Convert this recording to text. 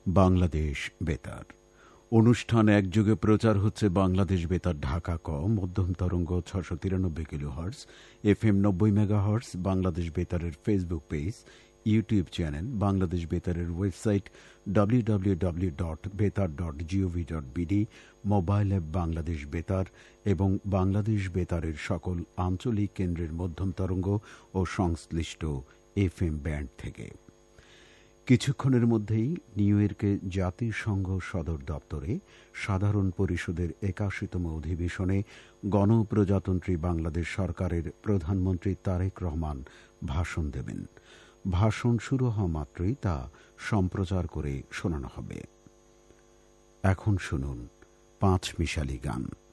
বাংলাদেশ বেতার অনুষ্ঠান একযোগে প্রচার হচ্ছে বাংলাদেশ বেতার ঢাকা মধ্যম তরঙ্গ ৬৯৩ kilohertz, FM ৯০ megahertz, Bangladesh বেতারের Facebook page, YouTube channel, Bangladesh বেতারের website www.betar.gov.bd, mobile app Bangladesh বেতার এবং বাংলাদেশ বেতারের সকল আঞ্চলিক কেন্দ্রের মধ্যম তরঙ্গ ও সংশ্লিষ্ট FM ব্যান্ড থেকে। কিছুক্ষণের মধ্যেই নিউ ইয়র্কে জাতিসংঘ সদর দপ্তরে সাধারণ পরিষদের ৮১তম অধিবেশনে গণপ্রজাতন্ত্রী বাংলাদেশ সরকারের প্রধানমন্ত্রী তারেক রহমান ভাষণ দেবেন। ভাষণ শুরু হওয়া মাত্রই তা সম্প্রচার করে শোনানো হবে। এখন শুনুন পাঁচ মিশালি গান।